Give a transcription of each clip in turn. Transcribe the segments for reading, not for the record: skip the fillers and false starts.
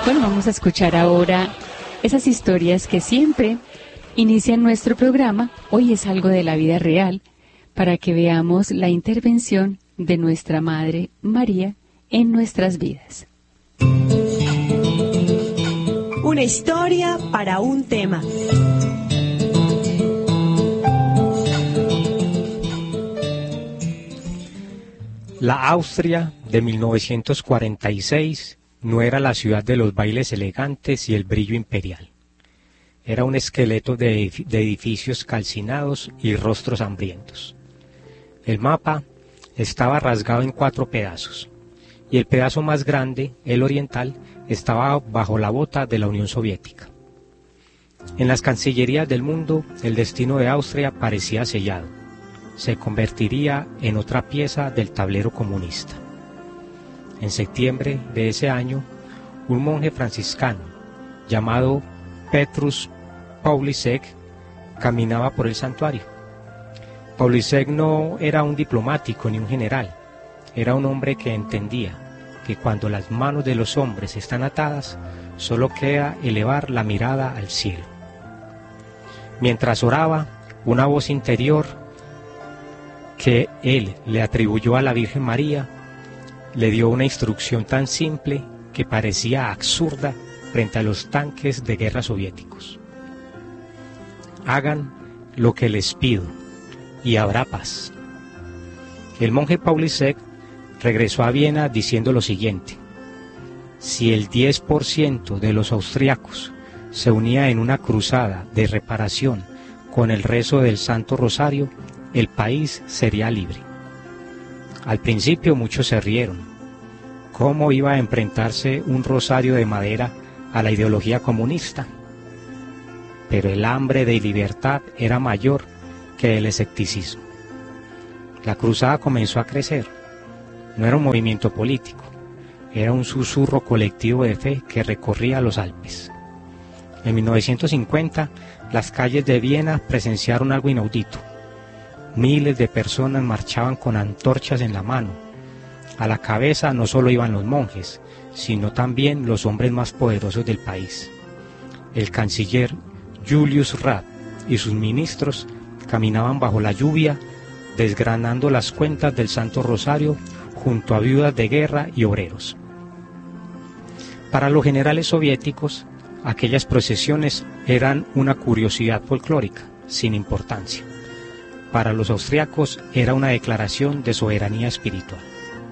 Bueno, vamos a escuchar ahora esas historias que siempre inician nuestro programa. Hoy es algo de la vida real, para que veamos la intervención de nuestra Madre María en nuestras vidas. Una historia para un tema. La Austria de 1946 no era la ciudad de los bailes elegantes y el brillo imperial. Era un esqueleto de edificios calcinados y rostros hambrientos. El mapa estaba rasgado en 4 pedazos, y el pedazo más grande, el oriental, estaba bajo la bota de la Unión Soviética. En las cancillerías del mundo, el destino de Austria parecía sellado. Se convertiría en otra pieza del tablero comunista. En septiembre de ese año, un monje franciscano llamado Petrus Pawlisek caminaba por el santuario. Pawlisek no era un diplomático ni un general, era un hombre que entendía que cuando las manos de los hombres están atadas, solo queda elevar la mirada al cielo. Mientras oraba, una voz interior que él le atribuyó a la Virgen María le dio una instrucción tan simple que parecía absurda frente a los tanques de guerra soviéticos. Hagan lo que les pido y habrá paz. El monje Pawlisek regresó a Viena diciendo lo siguiente: si el 10% de los austriacos se unía en una cruzada de reparación con el rezo del Santo Rosario, el país sería libre. Al principio muchos se rieron. ¿Cómo iba a enfrentarse un rosario de madera a la ideología comunista? Pero el hambre de libertad era mayor que el escepticismo. La cruzada comenzó a crecer. No era un movimiento político, era un susurro colectivo de fe que recorría los Alpes. En 1950, las calles de Viena presenciaron algo inaudito. Miles de personas marchaban con antorchas en la mano. A la cabeza no solo iban los monjes, sino también los hombres más poderosos del país. El canciller Julius Rath y sus ministros caminaban bajo la lluvia, desgranando las cuentas del Santo Rosario junto a viudas de guerra y obreros. Para los generales soviéticos, aquellas procesiones eran una curiosidad folclórica, sin importancia. Para los austriacos era una declaración de soberanía espiritual.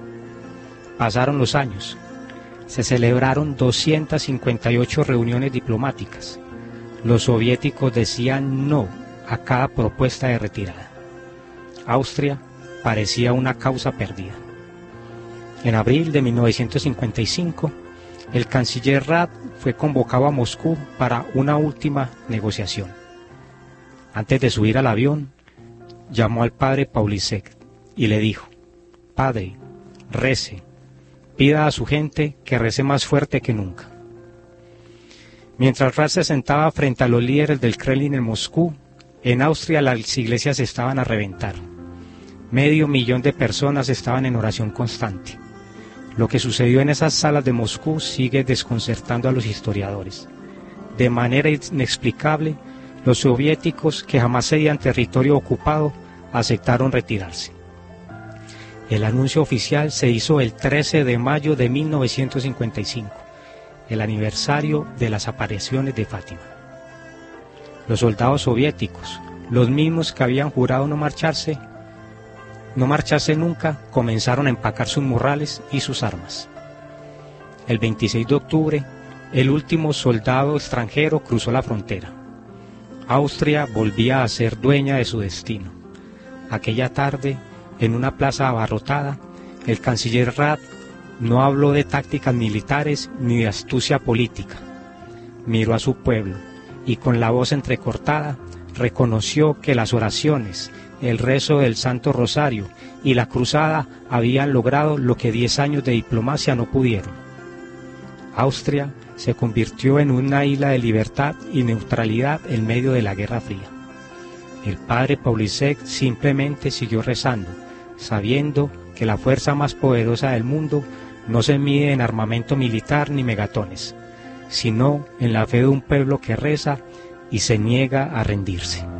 Pasaron los años. Se celebraron 258 reuniones diplomáticas. Los soviéticos decían no a cada propuesta de retirada. Austria parecía una causa perdida. En abril de 1955, el canciller Rath fue convocado a Moscú para una última negociación. Antes de subir al avión, llamó al padre Pawlisek y le dijo: Padre, rece, pida a su gente que rece más fuerte que nunca. Mientras Rath se sentaba frente a los líderes del Kremlin en Moscú, en Austria las iglesias estaban a reventar. 500,000 de personas estaban en oración constante. Lo que sucedió en esas salas de Moscú sigue desconcertando a los historiadores. De manera inexplicable, los soviéticos, que jamás cedían territorio ocupado, aceptaron retirarse. El anuncio oficial se hizo el 13 de mayo de 1955, el aniversario de las apariciones de Fátima. Los soldados soviéticos, los mismos que habían jurado no marcharse nunca, comenzaron a empacar sus morrales y sus armas. El 26 de octubre, el último soldado extranjero cruzó la frontera. Austria volvía a ser dueña de su destino. Aquella tarde, en una plaza abarrotada, el canciller Rath no habló de tácticas militares ni de astucia política. Miró a su pueblo y con la voz entrecortada reconoció que las oraciones, el rezo del Santo Rosario y la cruzada habían logrado lo que 10 años de diplomacia no pudieron. Austria se convirtió en una isla de libertad y neutralidad en medio de la Guerra Fría. El padre Pawlisek simplemente siguió rezando, sabiendo que la fuerza más poderosa del mundo no se mide en armamento militar ni megatones, sino en la fe de un pueblo que reza y se niega a rendirse.